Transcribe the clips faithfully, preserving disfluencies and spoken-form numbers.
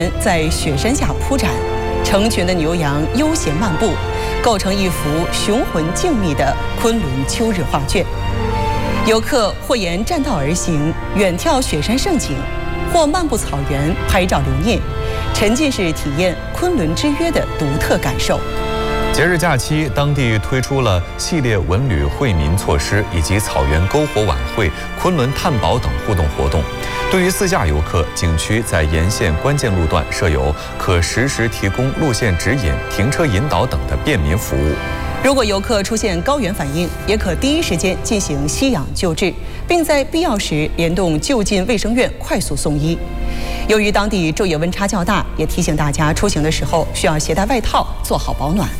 在雪山下铺展，成群的牛羊悠闲漫步，构成一幅雄浑静谧的昆仑秋日画卷。游客或沿栈道而行，远眺雪山胜景，或漫步草原拍照留念，沉浸式体验昆仑之约的独特感受。 节日假期，当地推出了系列文旅惠民措施，以及草原篝火晚会、昆仑探宝等互动活动。对于自驾游客，景区在沿线关键路段设有可实时提供路线指引、停车引导等的便民服务。 如果游客出现高原反应，也可第一时间进行吸氧救治，并在必要时联动就近卫生院快速送医。由于当地昼夜温差较大，也提醒大家出行的时候需要携带外套，做好保暖。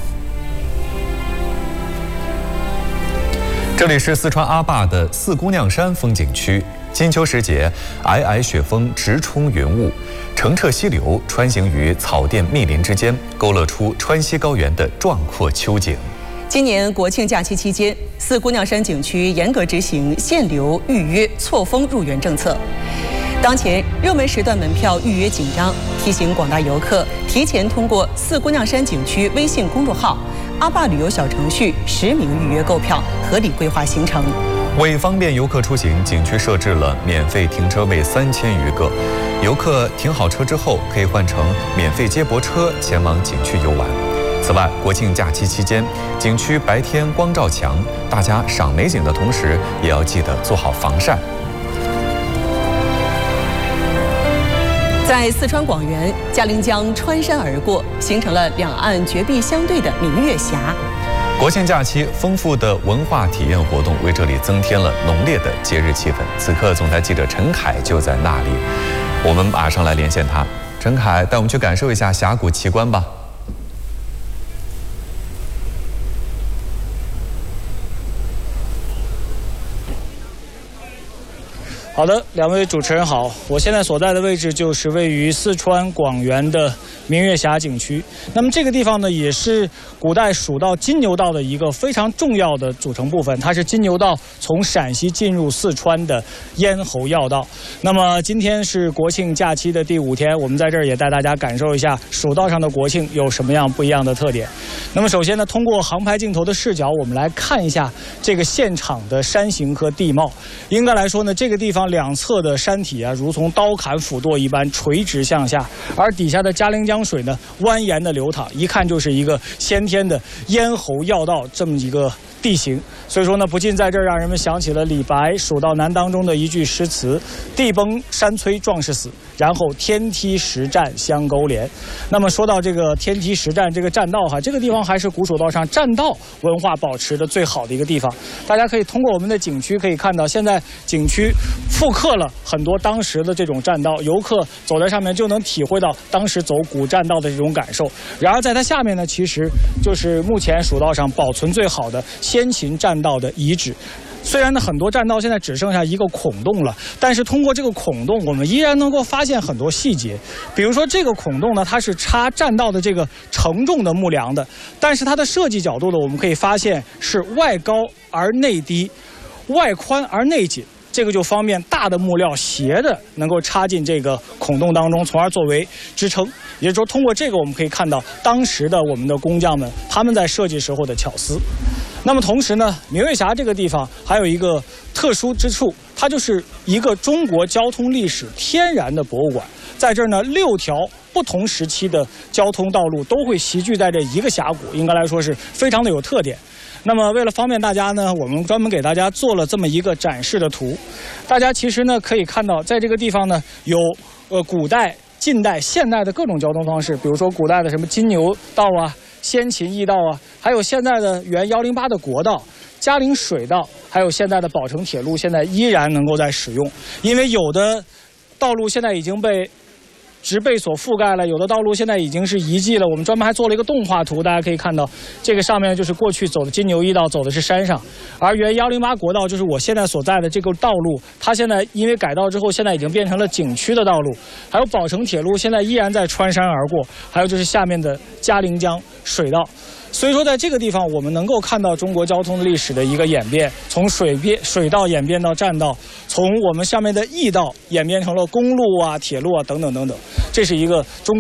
这里是四川阿坝的四姑娘山风景区。金秋时节，皑皑雪峰直冲云雾，澄澈溪流穿行于草甸密林之间，勾勒出川西高原的壮阔秋景。 今年国庆假期期间，四姑娘山景区严格执行限流、预约、错峰入园政策。当前热门时段门票预约紧张，提醒广大游客提前通过四姑娘山景区微信公众号、阿坝旅游小程序实名预约购票，合理规划行程。 为方便游客出行，景区设置了免费停车位三千余个，游客停好车之后，可以换乘免费接驳车前往景区游玩。此外，国庆假期期间，景区白天光照强，大家赏美景的同时，也要记得做好防晒。 在四川广元，嘉陵江穿山而过，形成了两岸绝壁相对的明月峡。 国庆假期，丰富的文化体验活动为这里增添了浓烈的节日气氛。此刻，总台记者陈凯就在那里，我们马上来连线他。陈凯，带我们去感受一下峡谷奇观吧。 好的，两位主持人好，我现在所在的位置就是位于四川广元的明月峡景区。那么这个地方呢，也是古代蜀道金牛道的一个非常重要的组成部分，它是金牛道从陕西进入四川的咽喉要道。那么今天是国庆假期的第五天，我们在这儿也带大家感受一下蜀道上的国庆有什么样不一样的特点。那么首先呢，通过航拍镜头的视角，我们来看一下这个现场的山形和地貌。应该来说呢，这个地方两侧的山体啊，如同刀砍斧剁一般垂直向下，而底下的嘉陵江水呢，蜿蜒的流淌，一看就是一个先天的咽喉要道这么一个地形。所以说呢，不禁在这儿让人们想起了李白《蜀道难》当中的一句诗词：地崩山摧壮士死，然后天梯石栈相勾连。那么说到这个天梯石栈这个栈道哈，这个地方还是古蜀道上栈道文化保持的最好的一个地方。大家可以通过我们的景区可以看到，现在景区复刻了很多当时的这种栈道，游客走在上面就能体会到当时走古栈道的这种感受。然而在它下面呢，其实就是目前蜀道上保存最好的先秦栈道的遗址。虽然呢，很多栈道现在只剩下一个孔洞了，但是通过这个孔洞，我们依然能够发现很多细节。比如说，这个孔洞呢，它是插栈道的这个承重的木梁的，但是它的设计角度呢，我们可以发现是外高而内低，外宽而内紧。这个就方便大的木料斜的能够插进这个孔洞当中，从而作为支撑。也就是说，通过这个我们可以看到当时的我们的工匠们他们在设计时候的巧思。那么同时呢，明月峡这个地方还有一个特殊之处，它就是一个中国交通历史天然的博物馆。在这儿呢，六条不同时期的交通道路都会齐聚在这一个峡谷，应该来说是非常的有特点。那么为了方便大家呢，我们专门给大家做了这么一个展示的图。大家其实呢可以看到，在这个地方呢有呃古代、近代、现代的各种交通方式，比如说古代的什么金牛道啊、先秦驿道啊，还有现在的原一零八的国道、嘉陵水道，还有现在的宝成铁路，现在依然能够在使用。因为有的道路现在已经被植被所覆盖了，有的道路现在已经是遗迹了。我们专门还做了一个动画图，大家可以看到，这个上面就是过去走的金牛驿道，走的是山上，而原一零八国道就是我现在所在的这个道路，它现在因为改道之后，现在已经变成了景区的道路。还有宝成铁路现在依然在穿山而过，还有就是下面的嘉陵江水道。 所以说，在这个地方，我们能够看到中国交通历史的一个演变，从水边水道演变到站道，从我们下面的驿道演变成了公路啊、铁路啊等等等等，这是一个中。